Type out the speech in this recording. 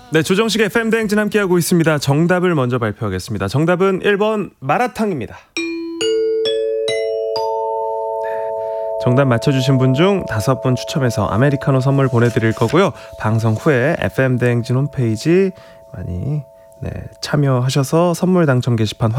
네, 조정식의 FM 대행진 함께하고 있습니다. 정답을 먼저 발표하겠습니다. 정답은 1번 마라탕입니다. 정답 맞춰주신 분 중 5분 추첨해서 아메리카노 선물 보내드릴 거고요. 방송 후에 FM 대행진 홈페이지 많이 참여하셔서 선물 당첨 게시판